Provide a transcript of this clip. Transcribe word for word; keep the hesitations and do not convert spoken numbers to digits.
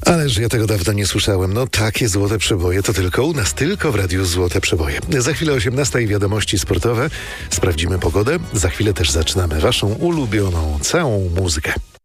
Ależ ja tego dawno nie słyszałem. No takie złote przeboje to tylko u nas, tylko w Radiu Złote Przeboje. Za chwilę osiemnasta i wiadomości sportowe. Sprawdzimy pogodę. Za chwilę też zaczynamy waszą ulubioną całą muzykę.